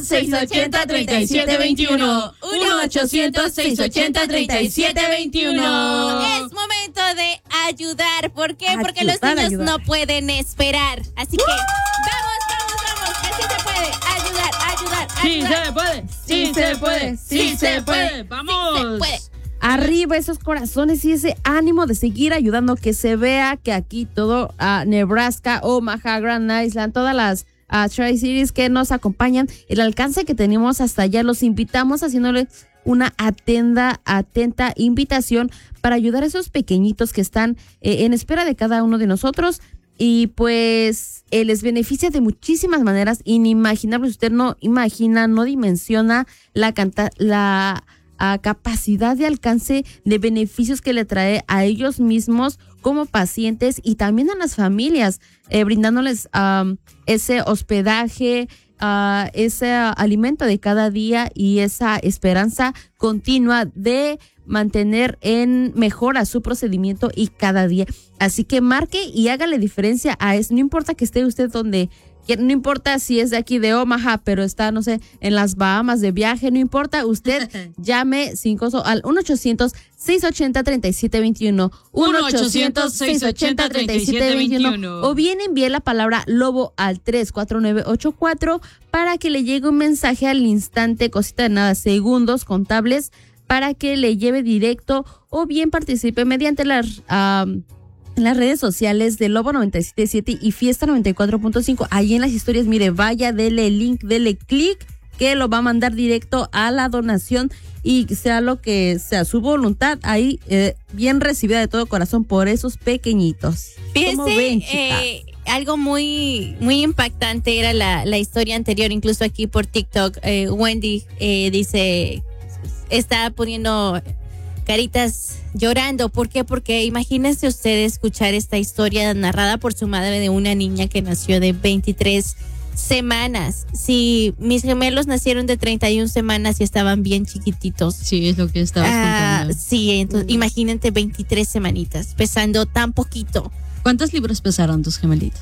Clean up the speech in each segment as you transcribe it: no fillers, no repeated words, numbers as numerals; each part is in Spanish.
1-800-680-3721. 1-800-680-3721. Es momento de ayudar. ¿Por qué? Porque los niños no pueden esperar. Así que vamos, que sí se puede. Ayudar. Sí se puede. Sí se puede. Vamos. Sí se puede. Arriba esos corazones y ese ánimo de seguir ayudando, que se vea que aquí todo Nebraska, Omaha, Grand Island, todas las Tri-Cities que nos acompañan, el alcance que tenemos hasta allá, los invitamos haciéndole una atenta invitación para ayudar a esos pequeñitos que están en espera de cada uno de nosotros. Y pues les beneficia de muchísimas maneras inimaginables. Usted no imagina, no dimensiona la capacidad de alcance de beneficios que le trae a ellos mismos como pacientes y también a las familias, brindándoles ese hospedaje, ese alimento de cada día y esa esperanza continua de mantener en mejora su procedimiento y cada día. Así que marque y hágale diferencia a eso. No importa que esté usted donde, no importa si es de aquí de Omaha, pero está, no sé, en las Bahamas de viaje, no importa, usted llame al 1-800-680-3721, 1-800-680-3721, o bien envíe la palabra lobo al 34984 para que le llegue un mensaje al instante, cosita de nada, segundos contables, para que le lleve directo, o bien participe mediante las redes sociales de Lobo 97.7 y Fiesta 94.5. Ahí en las historias, mire, vaya, dele link, dele clic, que lo va a mandar directo a la donación y sea lo que sea su voluntad, ahí bien recibida de todo corazón por esos pequeñitos. Fíjese, algo muy impactante era la historia anterior, incluso aquí por TikTok. Wendy dice, está poniendo caritas llorando. ¿Por qué? Porque imagínense usted escuchar esta historia narrada por su madre de una niña que nació de 23 semanas. Si mis gemelos nacieron de 31 semanas y estaban bien chiquititos. Sí, es lo que estabas contando. Sí, entonces imagínate 23 semanitas, pesando tan poquito. ¿Cuántos libras pesaron tus gemelitos?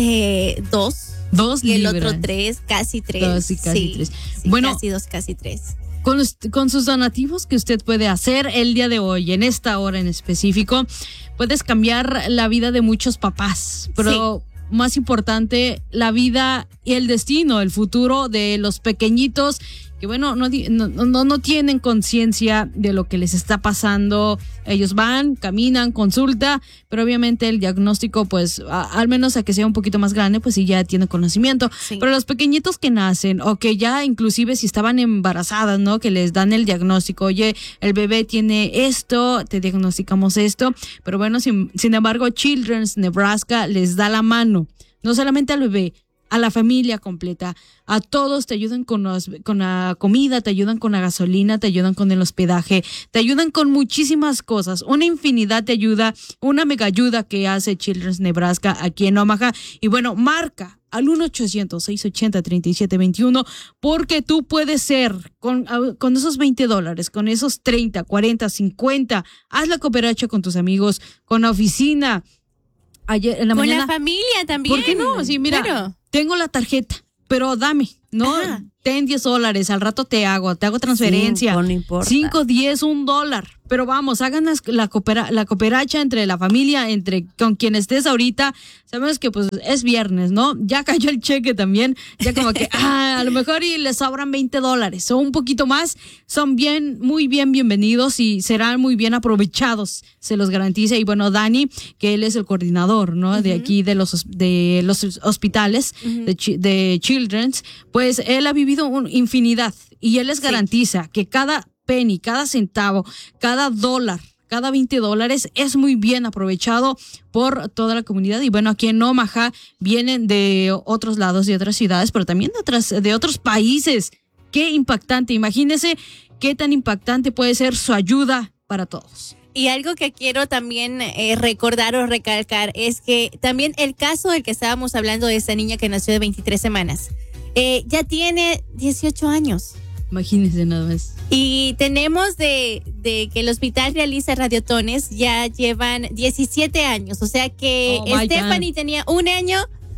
2. 2 y libras. El otro 3, casi 3. 2 y casi 3. Sí, bueno, casi 2, casi 3. Con sus donativos que usted puede hacer el día de hoy, en esta hora en específico, puedes cambiar la vida de muchos papás, pero más importante, la vida y el destino, el futuro de los pequeñitos que, bueno, no tienen conciencia de lo que les está pasando. Ellos van, caminan, consulta, pero obviamente el diagnóstico, pues, al menos a que sea un poquito más grande, pues sí ya tiene conocimiento. Sí. Pero los pequeñitos que nacen, o que ya inclusive si estaban embarazadas, ¿no? Que les dan el diagnóstico, oye, el bebé tiene esto, te diagnosticamos esto, pero bueno, sin embargo, Children's Nebraska les da la mano, no solamente al bebé, a la familia completa, a todos. Te ayudan con la comida, te ayudan con la gasolina, te ayudan con el hospedaje, te ayudan con muchísimas cosas, una infinidad de ayuda, una mega ayuda que hace Children's Nebraska aquí en Omaha. Y bueno, marca al 1-800-680-3721 porque tú puedes ser con esos $20, con esos 30, 40, 50, haz la cooperacha con tus amigos, con la oficina. Ayer en la mañana, con la familia también. ¿Por qué no? Sí, mira, claro. Tengo la tarjeta, pero dame, ¿no? Ajá. Ten $10, al rato te hago transferencia. 5, no importa. 5, 10, $1. Pero vamos, hagan la cooperacha entre la familia, entre con quien estés ahorita. Sabemos que pues es viernes, ¿no? Ya cayó el cheque también. Ya como que a lo mejor y les sobran $20 o un poquito más. Son muy bienvenidos y serán muy bien aprovechados, se los garantiza. Y bueno, Dani, que él es el coordinador, ¿no? Uh-huh. De aquí de los hospitales, uh-huh, de Children's, pues él ha vivido infinidad y él les garantiza que cada penny, cada centavo, cada $, cada $20 es muy bien aprovechado por toda la comunidad. Y bueno, aquí en Omaha vienen de otros lados, de otras ciudades, pero también de otros países. Qué impactante, imagínense qué tan impactante puede ser su ayuda para todos. Y algo que quiero también recordar o recalcar es que también el caso del que estábamos hablando de esta niña que nació de 23 semanas, ya tiene 18 años. Imagínense nada más. Y tenemos de que el hospital realiza radiotones, ya llevan 17 años. O sea que Stephanie tenía 1 año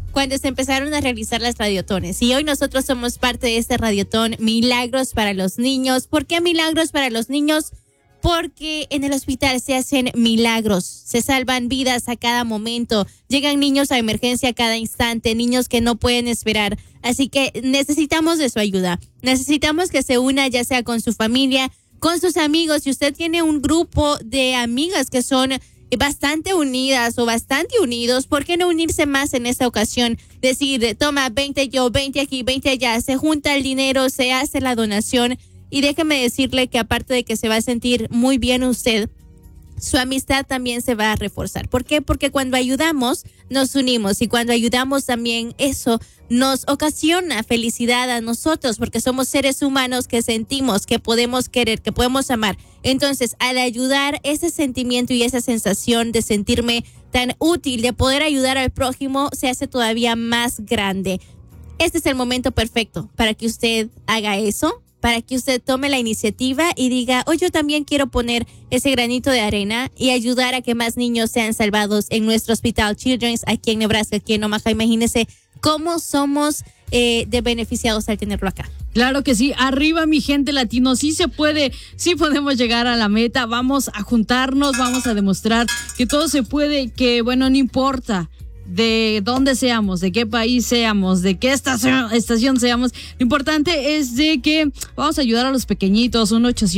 cuando se empezaron a realizar las radiotones. Y hoy nosotros somos parte de este radiotón Milagros para los Niños. ¿Por qué Milagros para los Niños? Porque en el hospital se hacen milagros, se salvan vidas a cada momento, llegan niños a emergencia a cada instante, niños que no pueden esperar. Así que necesitamos de su ayuda, necesitamos que se una ya sea con su familia, con sus amigos. Si usted tiene un grupo de amigas que son bastante unidas o bastante unidos, ¿por qué no unirse más en esta ocasión? Decir, toma, 20 yo, 20 aquí, 20 allá, se junta el dinero, se hace la donación. Y déjeme decirle que aparte de que se va a sentir muy bien usted, su amistad también se va a reforzar. ¿Por qué? Porque cuando ayudamos, nos unimos. Y cuando ayudamos también, eso nos ocasiona felicidad a nosotros, porque somos seres humanos que sentimos, que podemos querer, que podemos amar. Entonces, al ayudar, ese sentimiento y esa sensación de sentirme tan útil, de poder ayudar al prójimo, se hace todavía más grande. Este es el momento perfecto para que usted haga eso, para que usted tome la iniciativa y diga, oh, yo también quiero poner ese granito de arena y ayudar a que más niños sean salvados en nuestro Hospital Children's aquí en Nebraska, aquí en Omaha. Imagínese cómo somos de beneficiados al tenerlo acá. Claro que sí, arriba mi gente latino, sí se puede, sí podemos llegar a la meta, vamos a juntarnos, vamos a demostrar que todo se puede, que bueno, no importa de dónde seamos, de qué país seamos, de qué estación seamos. Lo importante es de que vamos a ayudar a los pequeñitos.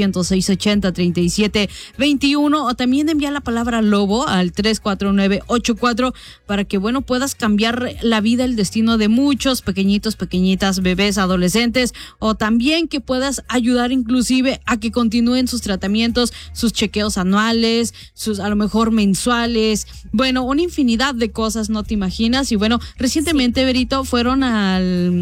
1-800-680-3721 o también enviar la palabra lobo al 34984 para que, bueno, puedas cambiar la vida, el destino de muchos pequeñitos, pequeñitas, bebés, adolescentes, o también que puedas ayudar inclusive a que continúen sus tratamientos, sus chequeos anuales, sus a lo mejor mensuales, bueno, una infinidad de cosas, no te imaginas. Y bueno, recientemente, sí, Berito, fueron al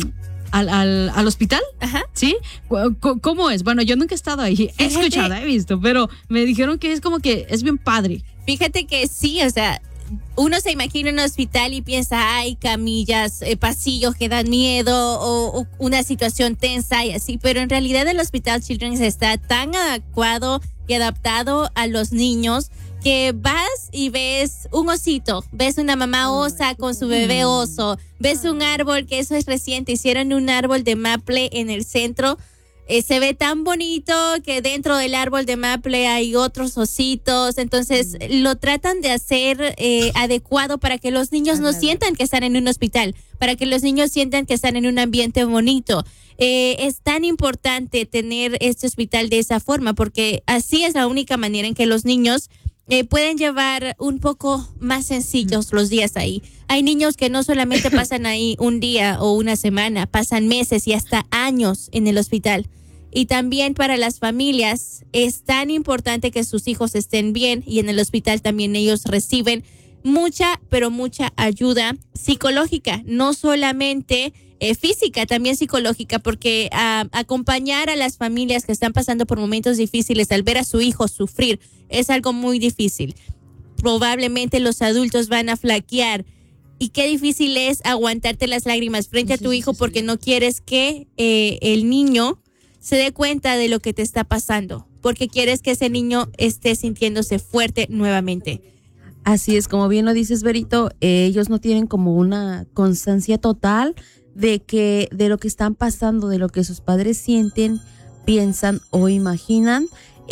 hospital. Ajá. ¿Sí? ¿Cómo es? Bueno, yo nunca he estado ahí, he escuchado, he visto, pero me dijeron que es como que es bien padre. Fíjate que sí, o sea, uno se imagina un hospital y piensa, ay, camillas, pasillos que dan miedo o una situación tensa y así, pero en realidad el Hospital Children's está tan adecuado y adaptado a los niños que vas y ves un osito, ves una mamá osa con su bebé oso, ves un árbol, que eso es reciente, hicieron un árbol de maple en el centro. Se ve tan bonito que dentro del árbol de maple hay otros ositos, entonces lo tratan de hacer adecuado para que los niños no sientan que están en un hospital, para que los niños sientan que están en un ambiente bonito. Es tan importante tener este hospital de esa forma, porque así es la única manera en que los niños pueden llevar un poco más sencillos los días ahí. Hay niños que no solamente pasan ahí un día o una semana, pasan meses y hasta años en el hospital. Y también para las familias es tan importante que sus hijos estén bien, y en el hospital también ellos reciben mucha, pero mucha ayuda psicológica, no solamente física, también psicológica, porque acompañar a las familias que están pasando por momentos difíciles al ver a su hijo sufrir es algo muy difícil. Probablemente los adultos van a flaquear. Y qué difícil es aguantarte las lágrimas frente a tu hijo porque no quieres que el niño se dé cuenta de lo que te está pasando, porque quieres que ese niño esté sintiéndose fuerte nuevamente. Así es, como bien lo dices, Berito, ellos no tienen como una constancia total de lo que están pasando, de lo que sus padres sienten, piensan o imaginan.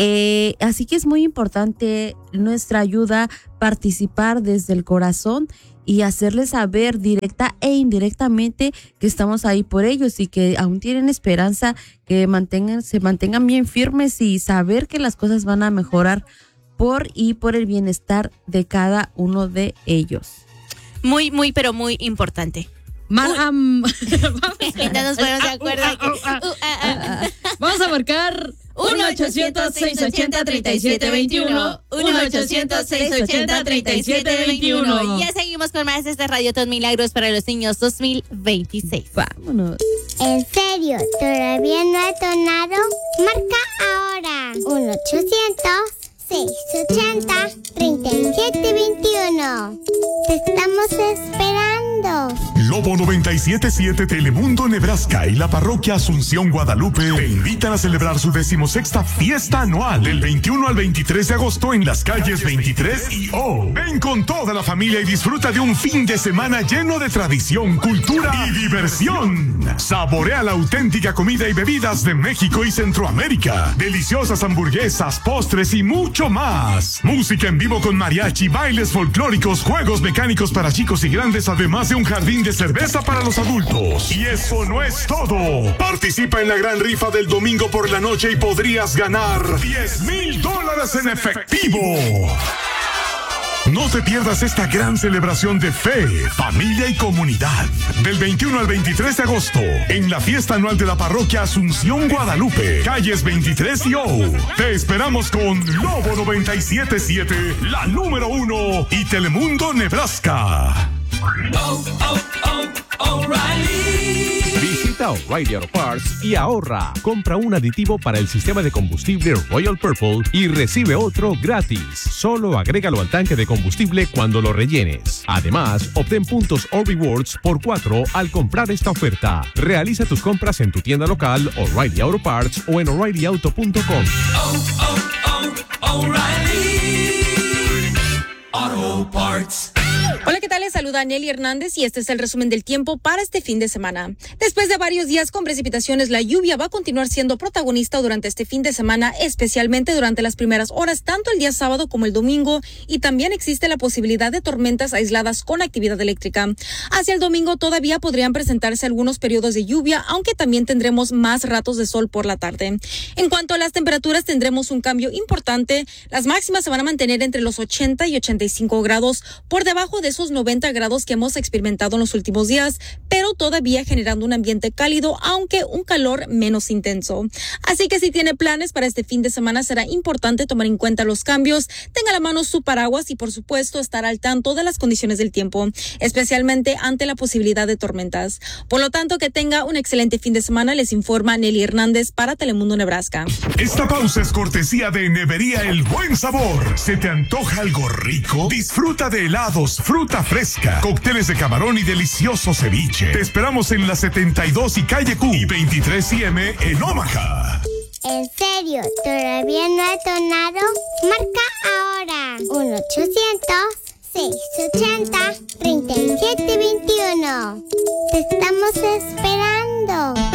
Así que es muy importante nuestra ayuda, participar desde el corazón y hacerles saber directa e indirectamente que estamos ahí por ellos y que aún tienen esperanza, que se mantengan bien firmes y saber que las cosas van a mejorar por el bienestar de cada uno de ellos. Muy, muy, pero muy importante. Entonces nos ponemos de acuerdo. Vamos a marcar 1-800-680-3721. 1-800-680-3721. Y ya seguimos con más de este Radiotón Milagros para los Niños 2026. Vámonos. ¿En serio? ¿Todavía no ha donado? Marca ahora. 1-800-680-3721. Te estamos esperando. Lobo 96. 97.7 Telemundo Nebraska y la parroquia Asunción Guadalupe te invitan a celebrar su 16ª fiesta anual del 21 al 23 de agosto en las calles 23 y O. Ven con toda la familia y disfruta de un fin de semana lleno de tradición, cultura y diversión. Saborea la auténtica comida y bebidas de México y Centroamérica. Deliciosas hamburguesas, postres y mucho más. Música en vivo con mariachi, bailes folclóricos, juegos mecánicos para chicos y grandes, además de un jardín de cerveza para los adultos. Y eso no es todo. Participa en la gran rifa del domingo por la noche y podrías ganar $10,000 en efectivo. No te pierdas esta gran celebración de fe, familia y comunidad. Del 21 al 23 de agosto, en la fiesta anual de la parroquia Asunción Guadalupe, calles 23 y O. Te esperamos con Lobo 97.7, la número 1 y Telemundo Nebraska. Visita O'Reilly Auto Parts y ahorra. Compra un aditivo para el sistema de combustible Royal Purple y recibe otro gratis. Solo agrégalo al tanque de combustible cuando lo rellenes. Además, obtén puntos o rewards por 4 al comprar esta oferta. Realiza tus compras en tu tienda local O'Reilly Auto Parts o en O'ReillyAuto.com. O'Reilly Auto Parts. Hola, ¿qué tal? Les saluda Nelly Hernández y este es el resumen del tiempo para este fin de semana. Después de varios días con precipitaciones, la lluvia va a continuar siendo protagonista durante este fin de semana, especialmente durante las primeras horas, tanto el día sábado como el domingo, y también existe la posibilidad de tormentas aisladas con actividad eléctrica. Hacia el domingo todavía podrían presentarse algunos periodos de lluvia, aunque también tendremos más ratos de sol por la tarde. En cuanto a las temperaturas, tendremos un cambio importante. Las máximas se van a mantener entre los 80 y 85 grados, por debajo de esos 90 grados que hemos experimentado en los últimos días, pero todavía generando un ambiente cálido, aunque un calor menos intenso. Así que si tiene planes para este fin de semana, será importante tomar en cuenta los cambios, tenga a la mano su paraguas y por supuesto estar al tanto de las condiciones del tiempo, especialmente ante la posibilidad de tormentas. Por lo tanto, que tenga un excelente fin de semana, les informa Nelly Hernández para Telemundo Nebraska. Esta pausa es cortesía de Nevería El Buen Sabor. ¿Se te antoja algo rico? Disfruta de helados, fruta fresca, cócteles de camarón y delicioso ceviche. Te esperamos en la 72 y calle Q y 23 IM en Omaha. ¿En serio? ¿Todavía no ha tonado? Marca ahora 1-800-680-3721. Te estamos esperando.